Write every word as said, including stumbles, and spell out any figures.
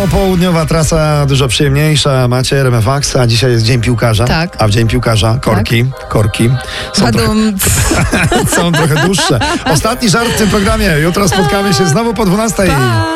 popołudniowa trasa dużo przyjemniejsza. Macie R M F Max, a dzisiaj jest Dzień Piłkarza. Tak. A w Dzień Piłkarza korki, tak. korki są trochę, są trochę dłuższe. Ostatni żart w tym programie. Jutro spotkamy się znowu po dwunastej. Pa.